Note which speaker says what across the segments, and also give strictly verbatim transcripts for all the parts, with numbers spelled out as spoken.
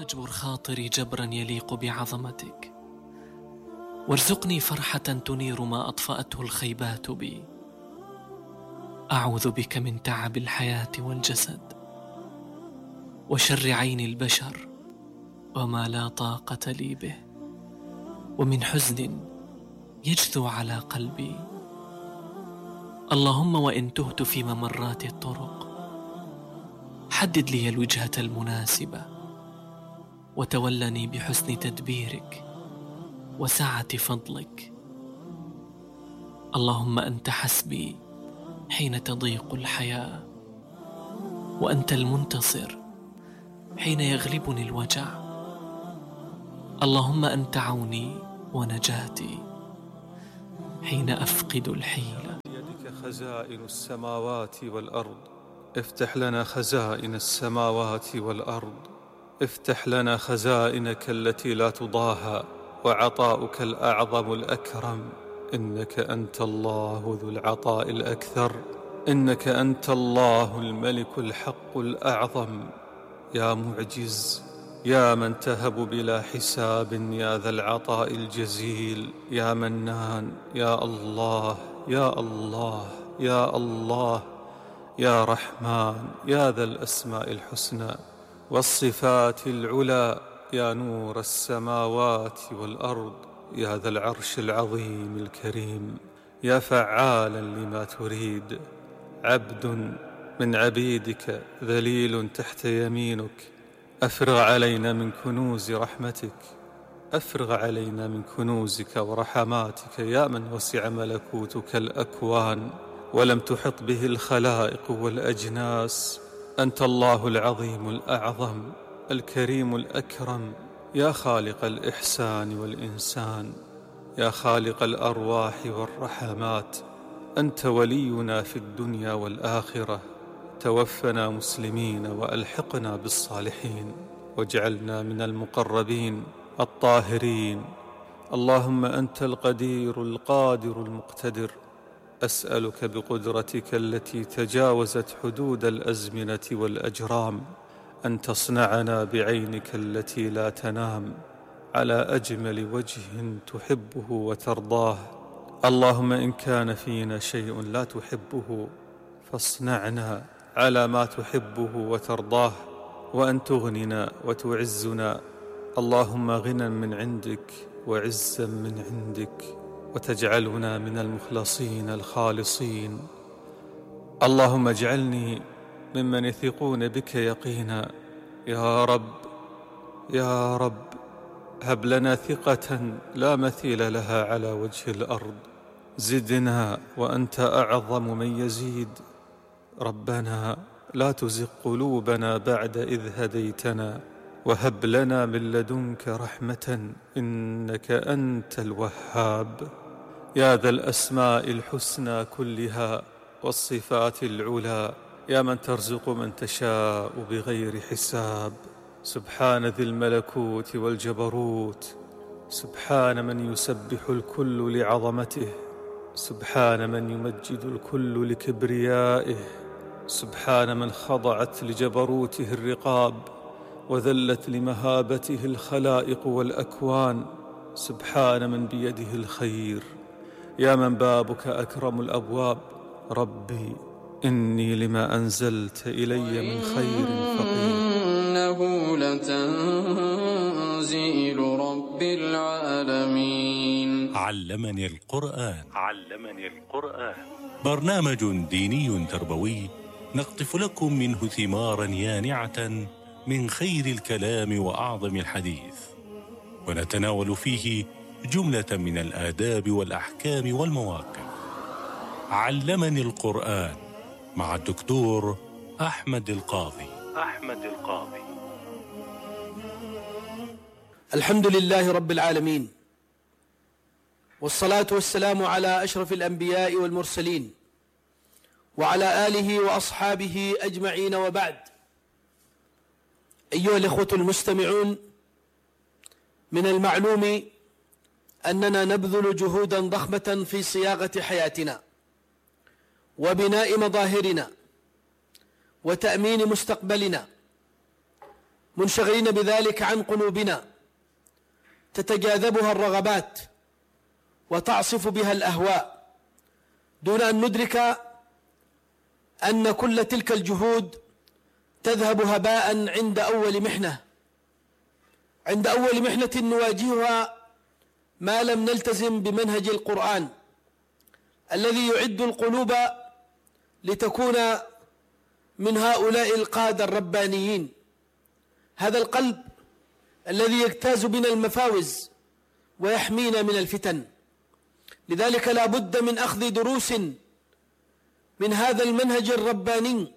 Speaker 1: واجبر خاطري جبرا يليق بعظمتك، وارزقني فرحة تنير ما أطفأته الخيبات بي. أعوذ بك من تعب الحياة والجسد، وشر عين البشر وما لا طاقة لي به، ومن حزن يجثو على قلبي. اللهم وإن تهت في ممرات الطرق، حدد لي الوجهة المناسبة، وتولني بحسن تدبيرك وسعة فضلك. اللهم أنت حسبي حين تضيق الحياة، وأنت المنتصر حين يغلبني الوجع. اللهم أنت عوني ونجاتي حين أفقد الحيلة.
Speaker 2: بيدك خزائن السماوات والأرض، افتح لنا خزائن السماوات والأرض، افتح لنا خزائنك التي لا تضاهى، وعطاؤك الأعظم الأكرم. إنك أنت الله ذو العطاء الأكثر، إنك أنت الله الملك الحق الأعظم. يا معجز، يا من تهب بلا حساب، يا ذا العطاء الجزيل، يا منان، يا الله يا الله يا الله، يا رحمن، يا ذا الأسماء الحسنى والصفات العلى، يا نور السماوات والأرض، يا ذا العرش العظيم الكريم، يا فعالا لما تريد. عبد من عبيدك ذليل تحت يمينك، أفرغ علينا من كنوز رحمتك، أفرغ علينا من كنوزك ورحماتك، يا من وسع ملكوتك الأكوان ولم تحط به الخلائق والأجناس. أنت الله العظيم الأعظم الكريم الأكرم، يا خالق الإحسان والإنسان، يا خالق الأرواح والرحمات. أنت ولينا في الدنيا والآخرة، توفنا مسلمين وألحقنا بالصالحين، واجعلنا من المقربين الطاهرين. اللهم أنت القدير القادر المقتدر، أسألك بقدرتك التي تجاوزت حدود الأزمنة والأجرام أن تصنعنا بعينك التي لا تنام على أجمل وجه تحبه وترضاه. اللهم إن كان فينا شيء لا تحبه فاصنعنا على ما تحبه وترضاه، وأن تغننا وتعزنا. اللهم غنى من عندك وعزا من عندك، وتجعلنا من المخلصين الخالصين. اللهم اجعلني ممن يثقون بك يقينا. يا رب يا رب هب لنا ثقة لا مثيل لها على وجه الأرض، زدنا وأنت أعظم من يزيد. ربنا لا تزغ قلوبنا بعد إذ هديتنا، وهب لنا من لدنك رحمة إنك أنت الوهاب. يا ذا الأسماء الحسنى كلها والصفات العلى، يا من ترزق من تشاء بغير حساب. سبحان ذي الملكوت والجبروت، سبحان من يسبح الكل لعظمته، سبحان من يمجد الكل لكبريائه، سبحان من خضعت لجبروته الرقاب وذلت لمهابته الخلائق والأكوان، سبحان من بيده الخير، يا من بابك أكرم الأبواب. ربي إني لما أنزلت إلي من خير فقير.
Speaker 3: إنه لتنزيل رب العالمين.
Speaker 4: علمني القرآن.
Speaker 5: علمني القرآن
Speaker 4: برنامج ديني تربوي نقطف لكم منه ثمارا يانعة من خير الكلام وأعظم الحديث، ونتناول فيه جملة من الآداب والأحكام والمواقف. علمني القرآن مع الدكتور أحمد القاضي.
Speaker 5: أحمد القاضي.
Speaker 6: الحمد لله رب العالمين، والصلاة والسلام على أشرف الأنبياء والمرسلين وعلى آله وأصحابه أجمعين، وبعد. أيها الإخوة المستمعون، من المعلوم أننا نبذل جهودا ضخمة في صياغة حياتنا وبناء مظاهرنا وتأمين مستقبلنا، منشغلين بذلك عن قلوبنا، تتجاذبها الرغبات وتعصف بها الأهواء، دون أن ندرك أن كل تلك الجهود تذهب هباء عند أول محنة عند أول محنة نواجهها ما لم نلتزم بمنهج القرآن الذي يعد القلوب لتكون من هؤلاء القادة الربانيين. هذا القلب الذي يجتاز بنا المفاوز ويحمينا من الفتن. لذلك لا بد من أخذ دروس من هذا المنهج الرباني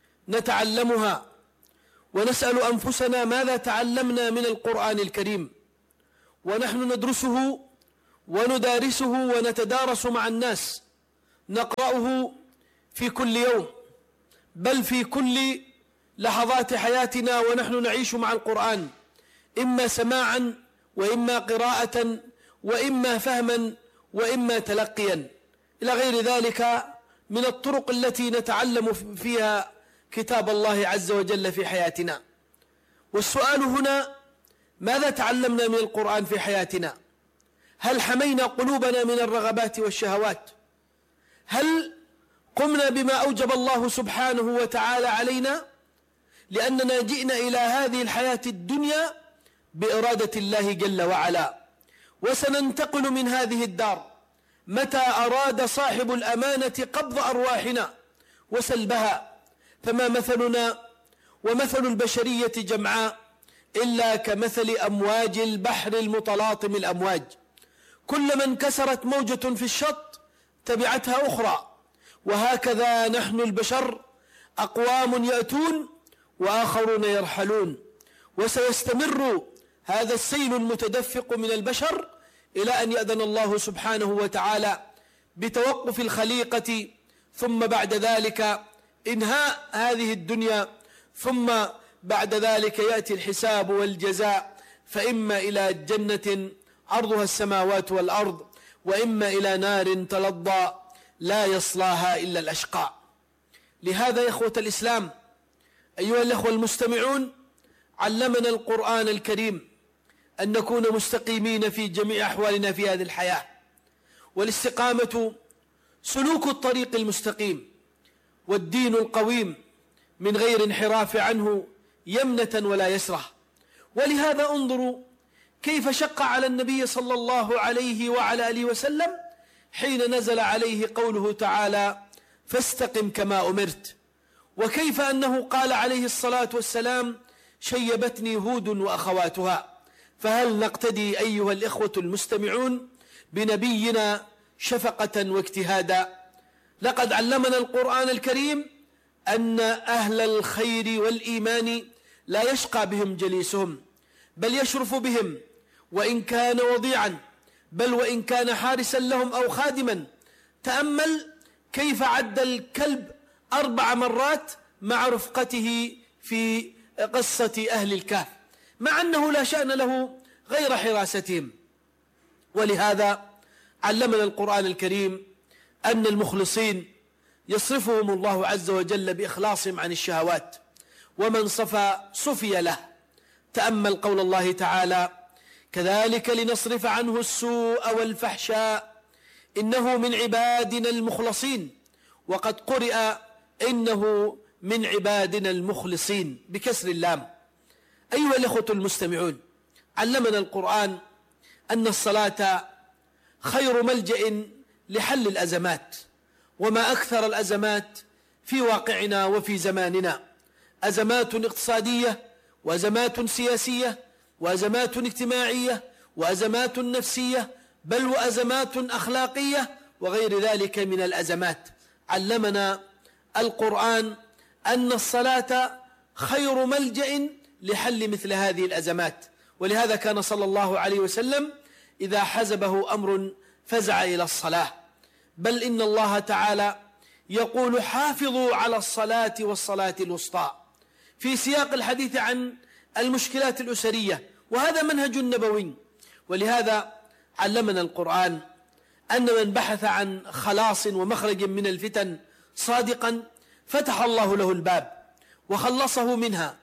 Speaker 6: نتعلمها، ونسأل أنفسنا ماذا تعلمنا من القرآن الكريم ونحن ندرسه وندارسه ونتدارس مع الناس، نقرأه في كل يوم بل في كل لحظات حياتنا ونحن نعيش مع القرآن، إما سماعا وإما قراءة وإما فهما وإما تلقيا، إلى غير ذلك من الطرق التي نتعلم فيها كتاب الله عز وجل في حياتنا. والسؤال هنا: ماذا تعلمنا من القرآن في حياتنا؟ هل حمينا قلوبنا من الرغبات والشهوات؟ هل قمنا بما أوجب الله سبحانه وتعالى علينا؟ لأننا جئنا إلى هذه الحياة الدنيا بإرادة الله جل وعلا، وسننتقل من هذه الدار متى أراد صاحب الأمانة قبض أرواحنا وسلبها. فما مثلنا ومثل البشرية جمعاء إلا كمثل أمواج البحر المتلاطم الأمواج، كلما انكسرت موجة في الشط تبعتها أخرى، وهكذا نحن البشر أقوام يأتون وآخرون يرحلون، وسيستمر هذا السيل المتدفق من البشر إلى أن يأذن الله سبحانه وتعالى بتوقف الخليقة، ثم بعد ذلك إنهاء هذه الدنيا، ثم بعد ذلك يأتي الحساب والجزاء، فإما إلى جنة عرضها السماوات والأرض، وإما إلى نار تلظى لا يصلاها إلا الأشقى. لهذا يا إخوة الإسلام أيها الأخوة المستمعون، علمنا القرآن الكريم أن نكون مستقيمين في جميع أحوالنا في هذه الحياة، والاستقامة سلوك الطريق المستقيم والدين القويم من غير انحراف عنه يمنة ولا يسرة. ولهذا انظروا كيف شق على النبي صلى الله عليه وعلى آله وسلم حين نزل عليه قوله تعالى: فاستقم كما أمرت، وكيف أنه قال عليه الصلاة والسلام: شيبتني هود وأخواتها. فهل نقتدي أيها الإخوة المستمعون بنبينا شفقة واجتهادا؟ لقد علمنا القرآن الكريم أن أهل الخير والإيمان لا يشقى بهم جليسهم، بل يشرف بهم وإن كان وضيعا، بل وإن كان حارسا لهم أو خادما. تأمل كيف عد الكلب أربع مرات مع رفقته في قصة أهل الكهف، مع أنه لا شأن له غير حراستهم. ولهذا علمنا القرآن الكريم أن المخلصين يصرفهم الله عز وجل بإخلاصهم عن الشهوات، ومن صفى صفي له. تأمل قول الله تعالى: كذلك لنصرف عنه السوء والفحشاء إنه من عبادنا المخلصين، وقد قرئ إنه من عبادنا المخلصين بكسر اللام. أيها الأخوة المستمعون، علمنا القرآن أن الصلاة خير ملجأ لحل الأزمات، وما أكثر الأزمات في واقعنا وفي زماننا، أزمات اقتصادية وأزمات سياسية وأزمات اجتماعية وأزمات نفسية، بل وأزمات أخلاقية وغير ذلك من الأزمات. علمنا القرآن أن الصلاة خير ملجأ لحل مثل هذه الأزمات، ولهذا كان صلى الله عليه وسلم إذا حزبه أمر فزع إلى الصلاة. بل إن الله تعالى يقول: حافظوا على الصلاة والصلاة الوسطى، في سياق الحديث عن المشكلات الأسرية، وهذا منهج نبوي. ولهذا علمنا القرآن أن من بحث عن خلاص ومخرج من الفتن صادقا فتح الله له الباب وخلصه منها.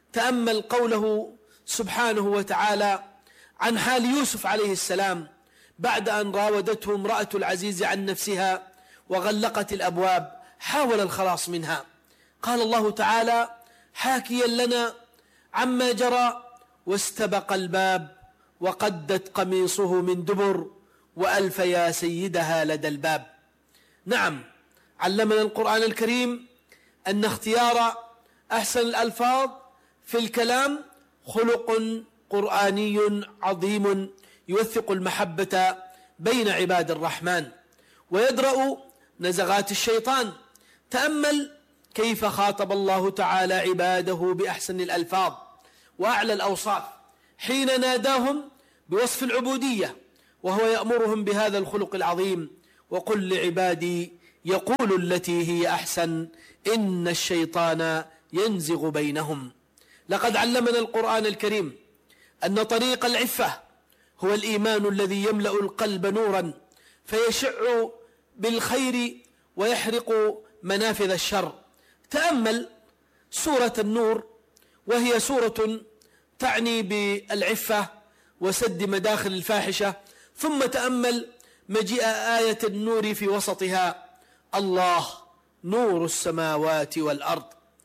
Speaker 6: تأمل قوله سبحانه وتعالى عن حال يوسف عليه السلام بعد أن راودته امرأة العزيز عن نفسها وغلقت الأبواب، حاول الخلاص منها. قال الله تعالى حاكيا لنا عما جرى: واستبق الباب وقدت قميصه من دبر وألف يا سيدها لدى الباب. نعم، علمنا القرآن الكريم أن اختيار أحسن الألفاظ في الكلام خلق قرآني عظيم يوثق المحبة بين عباد الرحمن ويدرأ نزغات الشيطان. تأمل كيف خاطب الله تعالى عباده بأحسن الألفاظ وأعلى الأوصاف حين ناداهم بوصف العبودية وهو يأمرهم بهذا الخلق العظيم: وقل لعبادي يقول التي هي أحسن إن الشيطان ينزغ بينهم. لقد علمنا القرآن الكريم أن طريق العفة هو الإيمان الذي يملأ القلب نورا فيشع بالخير ويحرق منافذ الشر. تأمل سورة النور وهي سورة تعني بالعفة وسد مداخل الفاحشة، ثم تأمل مجيء آية النور في وسطها: الله نور السماوات والأرض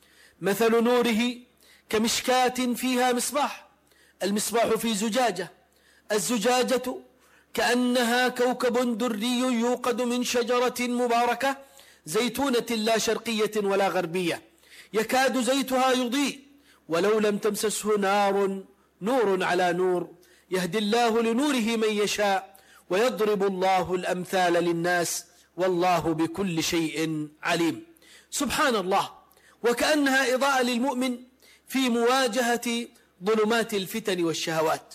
Speaker 6: مثل نوره كمشكاة فيها مصباح، المصباح في زجاجة، الزجاجة كأنها كوكب دري يوقد من شجرة مباركة زيتونة لا شرقية ولا غربية يكاد زيتها يضيء ولو لم تمسسه نار نور على نور يهدي الله لنوره من يشاء ويضرب الله الأمثال للناس والله بكل شيء عليم. سبحان الله، وكأنها إضاءة للمؤمن في مواجهة ظلمات الفتن والشهوات.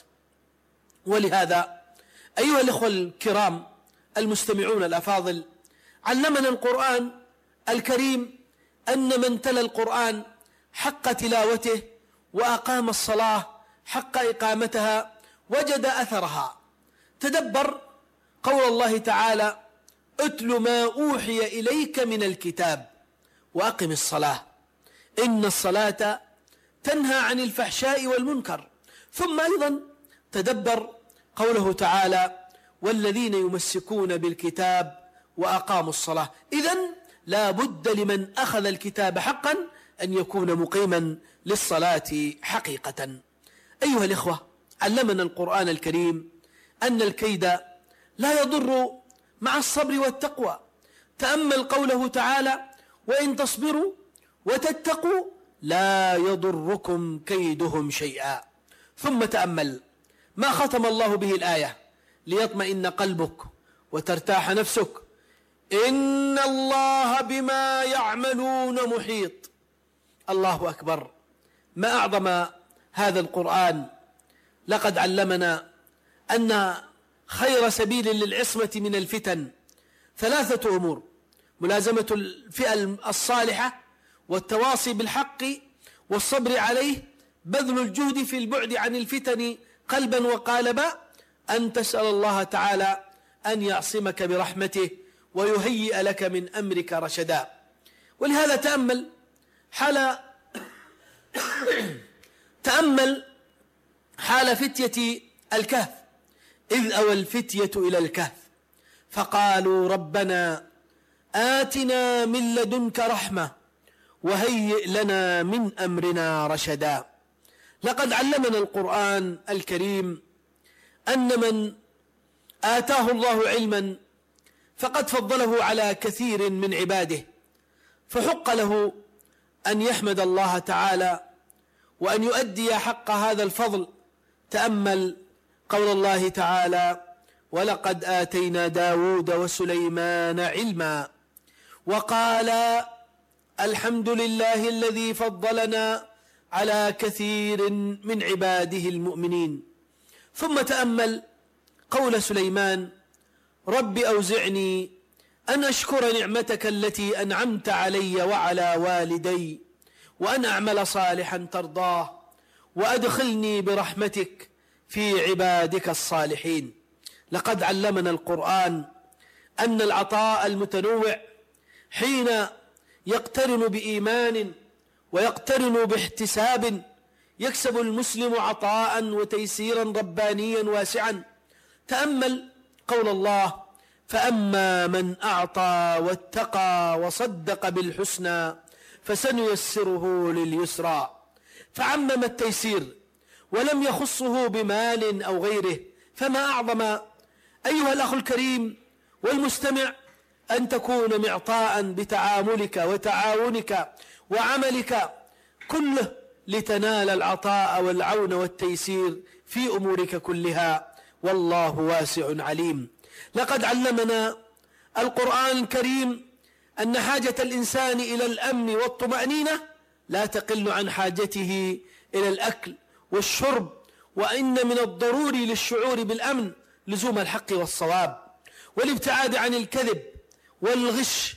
Speaker 6: ولهذا أيها الأخوة الكرام المستمعون الأفاضل، علمنا القرآن الكريم أن من تلا القرآن حق تلاوته وأقام الصلاة حق إقامتها وجد أثرها. تدبر قول الله تعالى: اتل ما أوحي إليك من الكتاب وأقم الصلاة إن الصلاة تنهى عن الفحشاء والمنكر. ثم أيضا تدبر قوله تعالى: والذين يمسكون بالكتاب وأقاموا الصلاة. إذن لا بد لمن أخذ الكتاب حقا أن يكون مقيما للصلاة حقيقة. أيها الإخوة، علمنا القرآن الكريم أن الكيد لا يضر مع الصبر والتقوى. تأمل قوله تعالى: وإن تصبروا وتتقوا لا يضركم كيدهم شيئا. ثم تأمل ما ختم الله به الآية ليطمئن قلبك وترتاح نفسك: إن الله بما يعملون محيط. الله أكبر، ما أعظم هذا القرآن. لقد علمنا أن خير سبيل للعصمة من الفتن ثلاثة أمور: ملازمة الفئة الصالحة والتواصي بالحق والصبر عليه، بذل الجهد في البعد عن الفتن قلبا وقالبا، أن تسأل الله تعالى أن يعصمك برحمته ويهيئ لك من أمرك رشدا. ولهذا تأمل حال تأمل حال فتية الكهف إذ أوى الفتية إلى الكهف فقالوا ربنا آتنا من لدنك رحمة وهيئ لنا من أمرنا رشدا. لقد علمنا القرآن الكريم أن من آتاه الله علما فقد فضله على كثير من عباده، فحق له أن يحمد الله تعالى وأن يؤدي حق هذا الفضل. تأمل قول الله تعالى: ولقد آتينا داود وسليمان علما وقال الحمد لله الذي فضلنا على كثير من عباده المؤمنين. ثم تأمل قول سليمان: رب أوزعني أن أشكر نعمتك التي أنعمت علي وعلى والدي وأن أعمل صالحا ترضاه وأدخلني برحمتك في عبادك الصالحين. لقد علمنا القرآن أن العطاء المتنوع حين يقترن بإيمان ويقترن باحتساب يكسب المسلم عطاء وتيسيرا ربانيا واسعا. تأمل قول الله: فأما من أعطى واتقى وصدق بالحسنى فسنيسره لليسرى. فعمم التيسير ولم يخصه بمال أو غيره. فما أعظم أيها الأخ الكريم والمستمع أن تكون معطاء بتعاملك وتعاونك وعملك كله لتنال العطاء والعون والتيسير في أمورك كلها، والله واسع عليم. لقد علمنا القرآن الكريم أن حاجة الإنسان إلى الأمن والطمأنينة لا تقل عن حاجته إلى الأكل والشرب، وإن من الضروري للشعور بالأمن لزوم الحق والصواب والابتعاد عن الكذب والغش